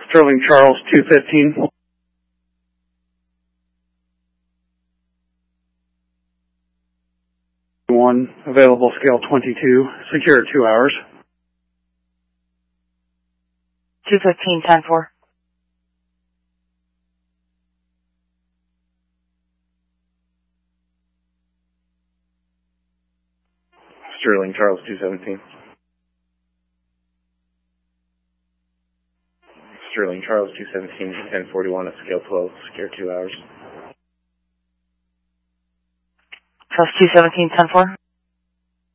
Sterling Charles 215. One available scale 22, secure 2 hours. 215, 10-4. Sterling Charles 217. Sterling Charles 217, 1041 at scale 12, secure 2 hours. Trust 217, 10-4.